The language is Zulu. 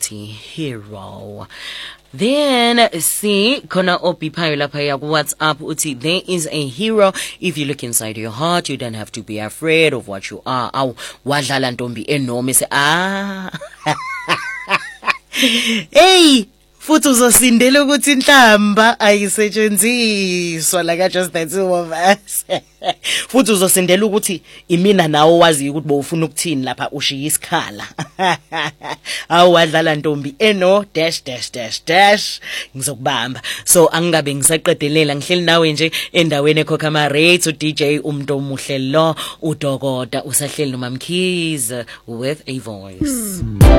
uthi hero. Then see khona obiphayo lapha ya ku WhatsApp uthi there is a hero if you look inside your heart you don't have to be afraid of what you are. Aw wadlala ntombi enoma se hey futhi uzosindela ukuthi inhlamba ayisetshenziswa like I just the two of us. Futhi uzosindela ukuthi imina nawo wazi ukuthi bowufuna ukuthini lapha ushiya isikhala. Awadlala ntombi eno dash dash dash dash ngizokubamba. So angingabe ngisaqedelela ngihleli nawe nje endaweni ekhokha ama rates uDJ umuntu omuhle lo uDokota usahleli noMamkhize with a voice.